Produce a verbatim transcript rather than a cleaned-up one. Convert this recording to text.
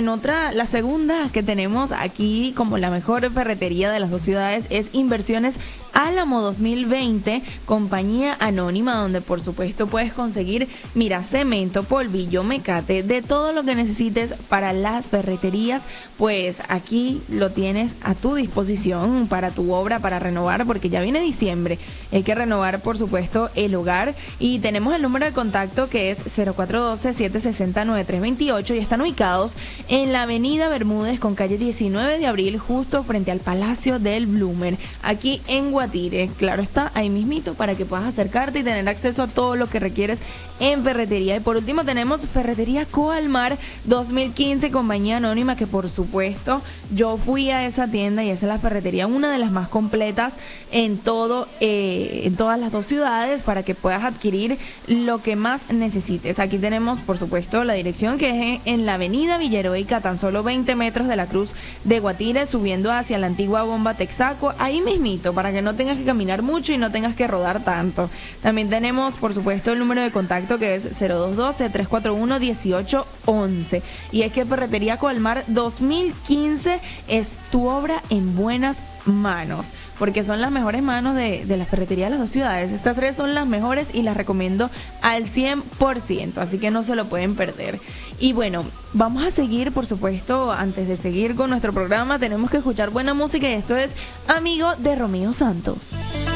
en otra, la segunda que tenemos aquí como la mejor ferretería de las dos ciudades es Inversiones Álamo dos mil veinte, compañía anónima, donde por supuesto puedes conseguir, mira, cemento, polvillo, mecate, de todo lo que necesites para las ferreterías, pues aquí lo tienes a tu disposición para tu obra, para renovar, porque ya viene diciembre, hay que renovar por supuesto el hogar, y tenemos el número de contacto que es cero cuatro uno dos, siete seis cero, nueve tres dos ocho, y están ubicados en la avenida Bermúdez con calle diecinueve de abril, justo frente al Palacio del Bloomer, aquí en Guatire. Claro está, ahí mismito, para que puedas acercarte y tener acceso a todo lo que requieres en ferretería. Y por último tenemos Ferretería Coalmar dos mil quince, compañía anónima, que por supuesto yo fui a esa tienda y esa es la ferretería, una de las más completas en todo, eh, en todas las dos ciudades, para que puedas adquirir lo que más necesites. Aquí tenemos por supuesto la dirección, que es en la avenida Villaheroica, tan solo veinte metros de la Cruz de Guatire, subiendo hacia la antigua bomba Texaco, ahí mismito, para que no tengas que caminar mucho y no tengas que rodar tanto. También tenemos por supuesto el número de contacto, que es cero dos uno dos, tres cuatro uno, uno ocho uno uno, y es que Ferretería Coalmar dos mil quince es tu obra en buenas manos, porque son las mejores manos de, de la ferretería de las dos ciudades. Estas tres son las mejores y las recomiendo al cien por ciento, así que no se lo pueden perder. Y bueno, vamos a seguir, por supuesto. Antes de seguir con nuestro programa tenemos que escuchar buena música, y esto es Amigo de Romeo Santos.